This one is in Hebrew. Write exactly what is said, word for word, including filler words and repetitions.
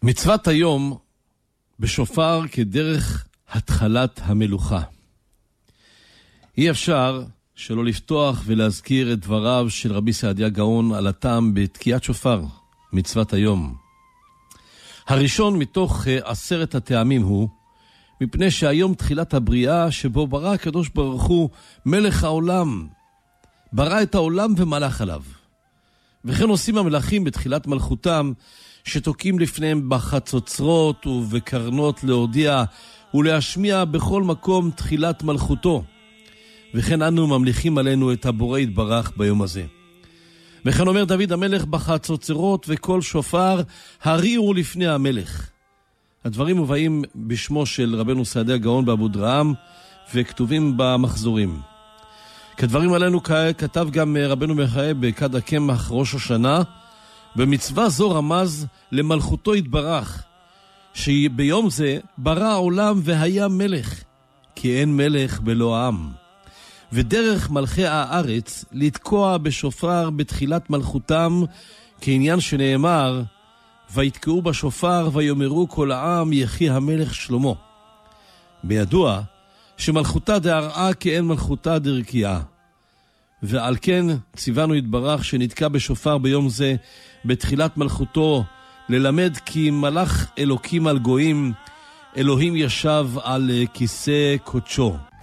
מצוות היום בשופר כדרך התחלת המלוכה. אי אפשר שלא לפתוח ולהזכיר את דבריו של רבי סעדיה גאון על הטעם בתקיעת שופר, מצוות היום. הראשון מתוך עשרת הטעמים הוא, מפני שהיום תחילת הבריאה שבו ברא הקדוש ברוך הוא מלך העולם, ברא את העולם ומלך עליו. וכן עושים המלכים בתחילת מלכותם, שתוקים לפניהם בחצוצרות ובקרנות להודיע ולהשמיע בכל מקום תחילת מלכותו. וכן אנו ממליכים עלינו את הבורא יתברך ביום הזה. וכן אומר דוד המלך בחצוצרות וכל שופר הריעו לפני המלך. הדברים מובאים בשמו של רבנו סעדיה גאון באבו דרעם וכתובים במחזורים. כדברים עלינו כתב גם רבנו מיכאל בכד הקמח ראש השנה, במצווה זו רמז למלכותו יתברך, שביום זה ברא העולם והיה מלך, כי אין מלך בלא העם. ודרך מלכי הארץ לתקוע בשופר בתחילת מלכותם, כעניין שנאמר, ויתקעו בשופר ויאמרו כל העם יחי המלך שלמה. בידוע שמלכותה דהרעה כי אין מלכותה דרקיעה. ועל כן ציוונו יתברך שנתקע בשופר ביום זה בתחילת מלכותו, ללמד כי מלך אלוקים על גויים, אלוהים ישב על כיסא קודשו.